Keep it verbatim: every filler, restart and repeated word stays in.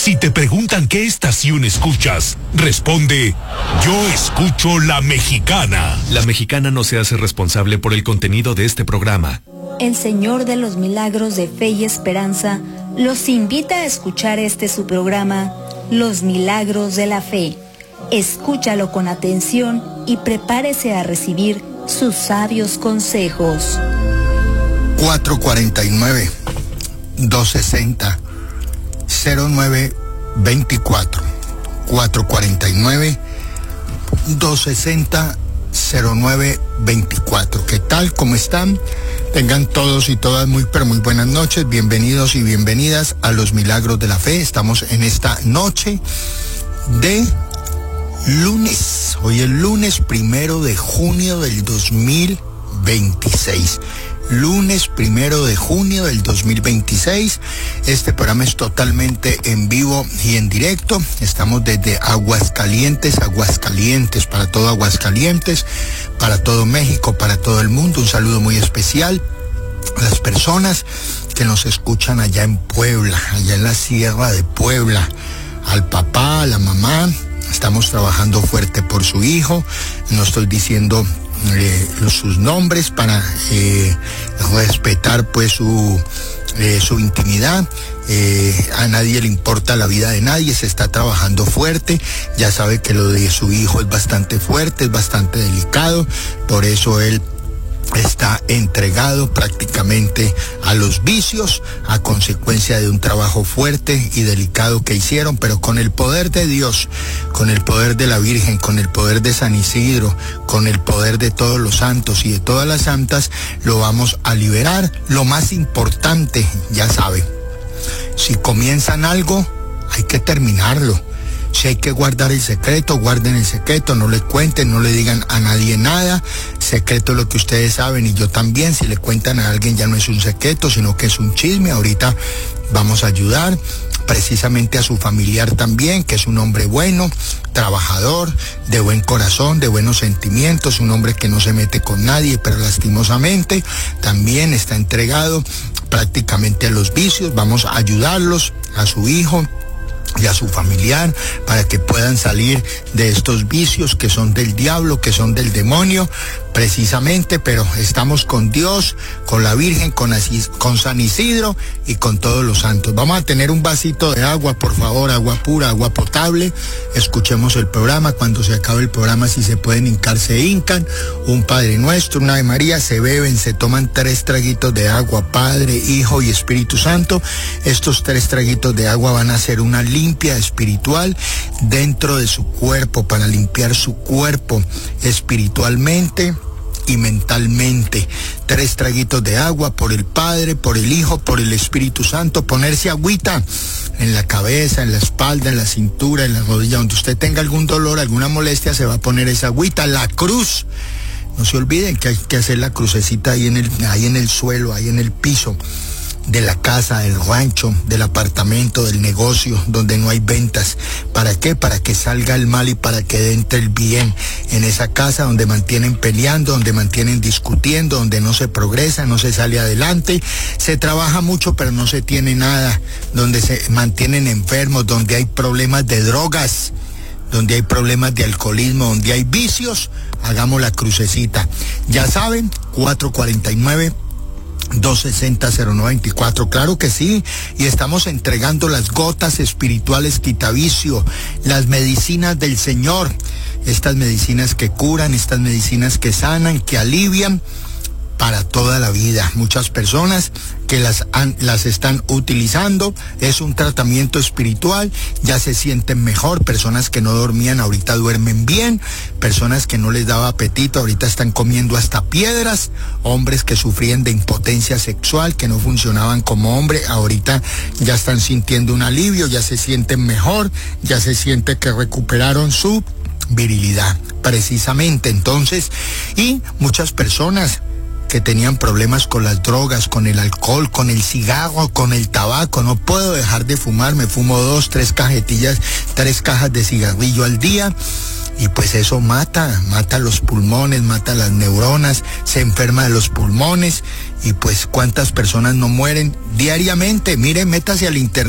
Si te preguntan qué estación escuchas, responde, yo escucho La Mexicana. La Mexicana no se hace responsable por el contenido de este programa. El Señor de los Milagros de Fe y Esperanza los invita a escuchar este su programa, Los Milagros de la Fe. Escúchalo con atención y prepárese a recibir sus sabios consejos. cuatro cuarenta y nueve, doscientos sesenta, cero nueve veinticuatro. cuatro cuarenta y nueve, doscientos sesenta, cero nueve veinticuatro. ¿Qué tal? ¿Cómo están? Tengan todos y todas muy pero muy buenas noches. Bienvenidos y bienvenidas a Los Milagros de la Fe. Estamos en esta noche de lunes. Hoy es lunes primero de junio del dos mil veintiséis. Lunes primero de junio del dos mil veintiséis. Este programa es totalmente en vivo y en directo. Estamos desde Aguascalientes, Aguascalientes, para todo Aguascalientes, para todo México, para todo el mundo. Un saludo muy especial a las personas que nos escuchan allá en Puebla, allá en la Sierra de Puebla, al papá, a la mamá. Estamos trabajando fuerte por su hijo. No estoy diciendo Eh, sus nombres para eh, respetar pues su eh, su intimidad. Eh, a nadie le importa la vida de nadie, se está trabajando fuerte. Ya sabe que lo de su hijo es bastante fuerte, es bastante delicado, por eso él está entregado prácticamente a los vicios a consecuencia de un trabajo fuerte y delicado que hicieron, pero con el poder de Dios, con el poder de la Virgen, con el poder de San Isidro, con el poder de todos los santos y de todas las santas, lo vamos a liberar. Lo más importante, ya saben, si comienzan algo, hay que terminarlo. Si hay que guardar el secreto, guarden el secreto, no le cuenten, no le digan a nadie nada. Secreto es lo que ustedes saben y yo también. Si le cuentan a alguien ya no es un secreto, sino que es un chisme. Ahorita vamos a ayudar precisamente a su familiar también, que es un hombre bueno, trabajador, de buen corazón, de buenos sentimientos, un hombre que no se mete con nadie, pero lastimosamente también está entregado prácticamente a los vicios. Vamos a ayudarlos, a su hijo y a su familiar, para que puedan salir de estos vicios que son del diablo, que son del demonio, precisamente. Pero estamos con Dios, con la Virgen, con, Asis, con San Isidro y con todos los santos. Vamos a tener un vasito de agua, por favor, agua pura, agua potable. Escuchemos el programa. Cuando se acabe el programa, si se pueden hincar, se hincan. Un Padre Nuestro, una Ave María, se beben, se toman tres traguitos de agua, Padre, Hijo y Espíritu Santo. Estos tres traguitos de agua van a ser una limpia espiritual dentro de su cuerpo, para limpiar su cuerpo espiritualmente y mentalmente. Tres traguitos de agua por el Padre, por el Hijo, por el Espíritu Santo. Ponerse agüita en la cabeza, en la espalda, en la cintura, en la rodilla, donde usted tenga algún dolor, alguna molestia, se va a poner esa agüita. La cruz, no se olviden que hay que hacer la crucecita ahí en el, ahí en el suelo, ahí en el piso de la casa, del rancho, del apartamento, del negocio, donde no hay ventas. ¿Para qué? Para que salga el mal y para que entre el bien en esa casa donde mantienen peleando, donde mantienen discutiendo, donde no se progresa, no se sale adelante, se trabaja mucho pero no se tiene nada, donde se mantienen enfermos, donde hay problemas de drogas, donde hay problemas de alcoholismo, donde hay vicios. Hagamos la crucecita. Ya saben, cuatro cuarenta y nueve, doscientos sesenta, cero nueve veinticuatro, claro que sí, y estamos entregando las gotas espirituales quitavicio, las medicinas del Señor, estas medicinas que curan, estas medicinas que sanan, que alivian para toda la vida. Muchas personas que las, han, las están utilizando, es un tratamiento espiritual, ya se sienten mejor. Personas que no dormían ahorita duermen bien, personas que no les daba apetito ahorita están comiendo hasta piedras, hombres que sufrían de impotencia sexual, que no funcionaban como hombre, ahorita ya están sintiendo un alivio, ya se sienten mejor, ya se siente que recuperaron su virilidad, precisamente. Entonces, y muchas personas que tenían problemas con las drogas, con el alcohol, con el cigarro, con el tabaco. No puedo dejar de fumar, me fumo dos, tres cajetillas, tres cajas de cigarrillo al día. Y pues eso mata, mata los pulmones, mata las neuronas, se enferma de los pulmones. Y pues cuántas personas no mueren diariamente. Miren, métase al internet.